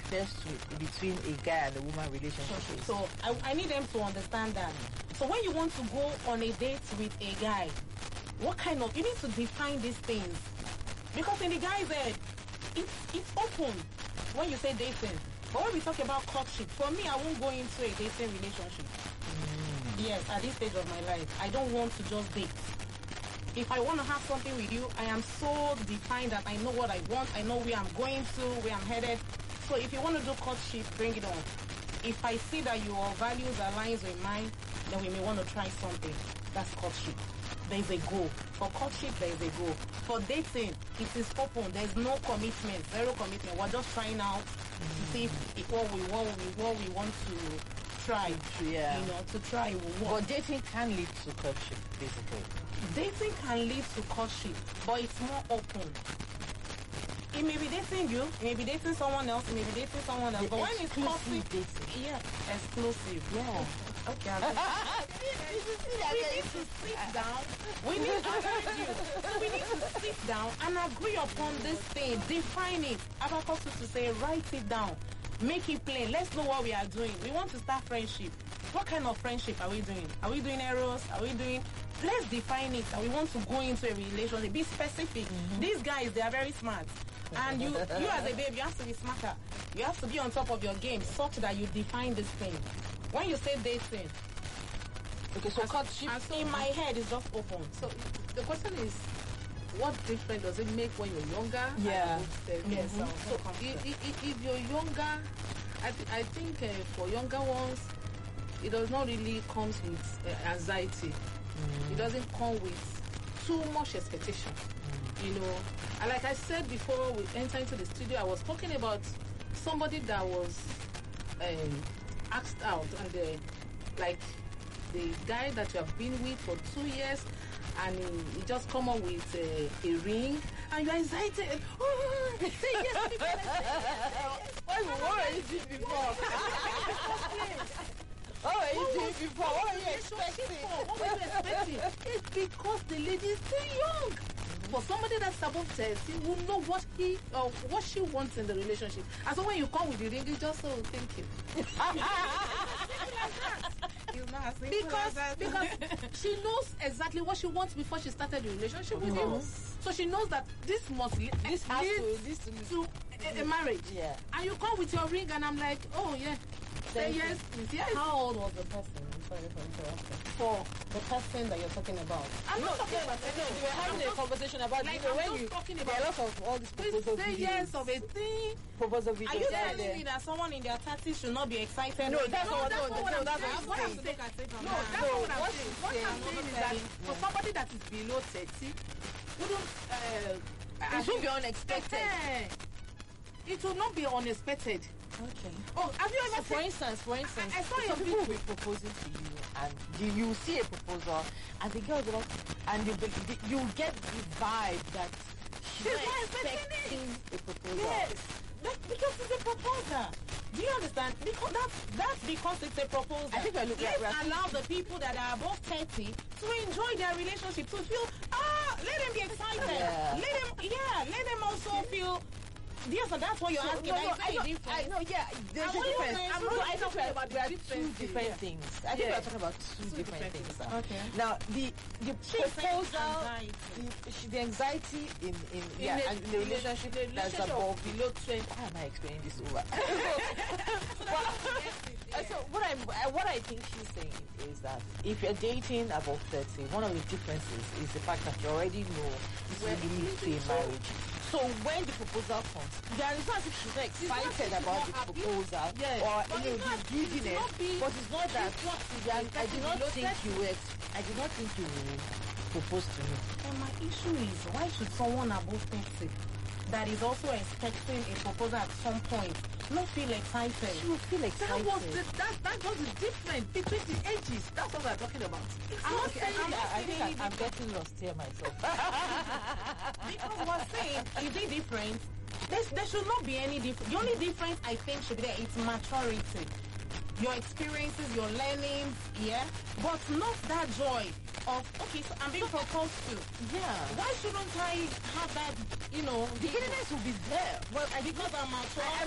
refers to between a guy and a woman relationship. So I need them to understand that. So when you want to go on a date with a guy, what kind of, you need to define these things. Because in the guy's head, it's open when you say dating. But when we talk about courtship, for me, I won't go into a dating relationship. Yes, at this stage of my life, I don't want to just date. If I want to have something with you, I am so defined that I know what I want, I know where I'm going to, where I'm headed. So if you want to do courtship, bring it on. If I see that your values aligns with mine, then we may want to try something. That's courtship. There is a goal. For courtship, there is a goal. For dating, it is open. There is no commitment, zero commitment. We're just trying out to see if what we want to try. Yeah. To try what. But dating can lead to courtship, basically. Dating can lead to courtship, but it's more open. He may be dating you, he may be dating someone else, he may be dating someone else. But when it's courtship, dating. Yeah, exclusive. Yeah. Okay. We need to sit down. We need to sit down and agree upon this thing. Define it. Abacus used to say, write it down. Make it plain. Let's know what we are doing. We want to start friendship. What kind of friendship are we doing? Are we doing eros? Are we doing... Let's define it. And we want to go into a relationship. Be specific. These guys, they are very smart. And you as a babe, you have to be smarter. You have to be on top of your game such that you define this thing. When you say dating, Okay, so courtship. in my head, it's just open. So the question is, what difference does it make when you're younger? Yeah. Yes. So if you're younger, I think for younger ones, it does not really comes with anxiety. It doesn't come with too much expectation. And like I said before we enter into the studio, I was talking about somebody that was asked out, and like the guy that you have been with for 2 years, and he just come up with a ring, and you're excited. Oh, say yes, people, What were you doing before? What were you doing before? What were you expecting? What were you expecting? It's because the lady is too young. For somebody that's above 30, will know what he or what she wants in the relationship. And so when you come with the ring, you just thank you. Because she knows exactly what she wants before she started the relationship with you. So she knows that this lead to a marriage. Yeah. And you come with your ring, and I'm like, oh yeah, say yes, please, yes. How old was the person? I'm sorry for interrupting. For the person that you're talking about. I'm not talking about We were having a conversation about like, when I'm you just talking there about are lots of all these proposal say videos. yes of a thing. Proposal Are videos you out telling there. me that someone in their 30s should not be excited? No, when that's they- not That's not what I'm that's saying. what I'm That's saying. No, that's not what I'm what saying. she's What saying, I'm saying is that for somebody that is below 30, wouldn't It should be unexpected. It will not be unexpected. Okay. Oh, have you ever For seen? instance, I saw some a people will video. be proposing to you, and you see a proposal, and the girl will be like, and you get the vibe that she's She's not not expecting expecting a proposal. Yes. Because it's a proposal. Do you understand? Because that's because it's a proposal. I think we're looking at Let's allow the people that are above 30 to enjoy their relationship, to feel, let them be excited. Yeah. Let them also feel. Yes, so that's what you're asking. I know, yeah, there's a what you difference. mean? I think talking about we are the two difference different here. things. I think we are talking about two different things. Okay. Now, the proposal, anxiety. the anxiety in the relationship that's above. below 20. Why am I explaining this over? So what I think she's saying is that if you're dating above 30, one of the differences is the fact that you already know this will lead to a marriage. So when the proposal comes, there is not as if she's not excited about the proposal or the giddiness, but it's not that I did not think you will propose to me. And my issue is, why should someone above 30 that is also expecting a proposal at some point not feel excited? She will feel excited. That was the difference between the ages. That's what we're talking about. I think I'm getting lost here myself. Because we're saying, is it different? There should not be any difference. The only difference I think should be there is maturity. Your experiences, your learnings, but not that joy of, okay, so I'm being proposed to. Yeah. Why shouldn't I have that, The giddiness will be there. Well, because I'm mature.